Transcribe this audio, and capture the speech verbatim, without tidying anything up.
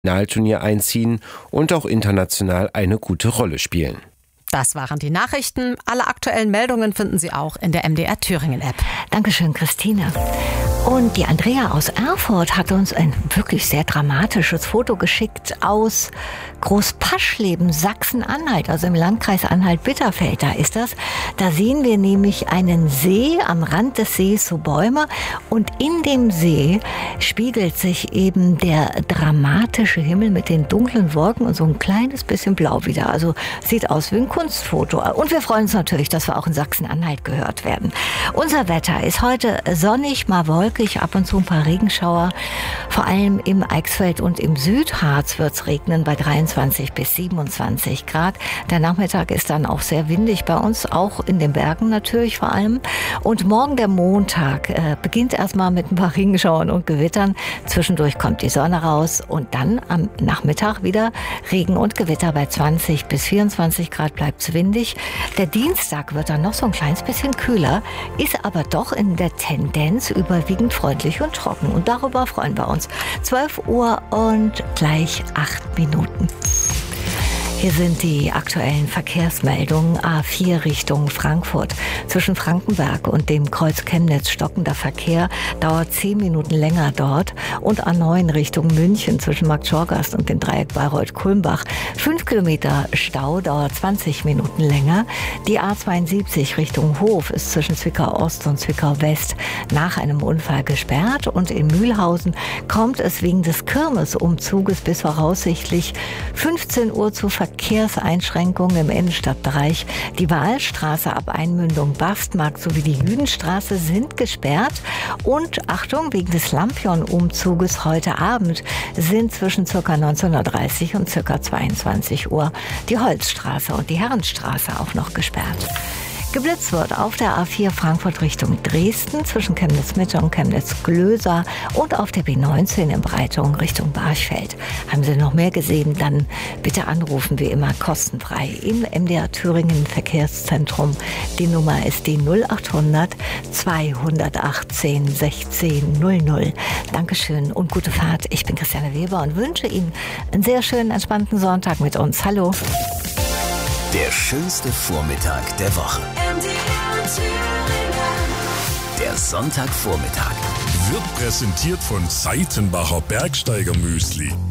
Finalturnier einziehen und auch international eine gute Rolle spielen. Das waren die Nachrichten. Alle aktuellen Meldungen finden Sie auch in der M D R Thüringen-App. Dankeschön, Christine. Und die Andrea aus Erfurt hat uns ein wirklich sehr dramatisches Foto geschickt aus Großpaschleben, Sachsen-Anhalt, also im Landkreis Anhalt-Bitterfeld. Da ist das. Da sehen wir nämlich einen See, am Rand des Sees so Bäume und in dem See spiegelt sich eben der dramatische Himmel mit den dunklen Wolken und so ein kleines bisschen Blau wieder. Also sieht aus wie ein Kunstfoto. Und wir freuen uns natürlich, dass wir auch in Sachsen-Anhalt gehört werden. Unser Wetter ist heute sonnig, mal wolkig, ab und zu ein paar Regenschauer. Vor allem im Eichsfeld und im Südharz wird es regnen bei dreiundzwanzig bis siebenundzwanzig Grad. Der Nachmittag ist dann auch sehr windig bei uns, auch in den Bergen natürlich vor allem. Und morgen der Montag äh, beginnt erstmal mit ein paar Regenschauern und Gewittern. Zwischendurch kommt die Sonne raus und dann am Nachmittag wieder Regen und Gewitter bei zwanzig bis vierundzwanzig Grad, bleibt es windig. Der Dienstag wird dann noch so ein kleines bisschen kühler, ist aber doch in der Tendenz überwiegend freundlich und trocken. Und darüber freuen wir uns. zwölf Uhr und gleich acht Minuten. Hier sind die aktuellen Verkehrsmeldungen. A vier Richtung Frankfurt. Zwischen Frankenberg und dem Kreuz Chemnitz stockender Verkehr, dauert zehn Minuten länger dort. Und A neun Richtung München zwischen Markt Schorgast und dem Dreieck Bayreuth-Kulmbach. fünf Kilometer Stau, dauert zwanzig Minuten länger. Die A zweiundsiebzig Richtung Hof ist zwischen Zwickau Ost und Zwickau West nach einem Unfall gesperrt. Und in Mühlhausen kommt es wegen des Kirmesumzuges bis voraussichtlich fünfzehn Uhr zu Verkehrseinschränkungen im Innenstadtbereich. Die Wahlstraße ab Einmündung Bastmarkt sowie die Jüdenstraße sind gesperrt. Und Achtung, wegen des Lampion-Umzuges heute Abend sind zwischen ca. neunzehn Uhr dreißig und ca. zweiundzwanzig Uhr die Holzstraße und die Herrenstraße auch noch gesperrt. Geblitzt wird auf der A vier Frankfurt Richtung Dresden zwischen Chemnitz-Mitte und Chemnitz-Glöser und auf der B neunzehn in Breitung Richtung Barchfeld. Haben Sie noch mehr gesehen, dann bitte anrufen, wie immer kostenfrei im M D R Thüringen Verkehrszentrum. Die Nummer ist die null achthundert zweihundertachtzehn sechzehn null null. Dankeschön und gute Fahrt. Ich bin Christiane Weber und wünsche Ihnen einen sehr schönen, entspannten Sonntag mit uns. Hallo. Der schönste Vormittag der Woche. Der Sonntagvormittag wird präsentiert von Seitenbacher Bergsteiger Müsli.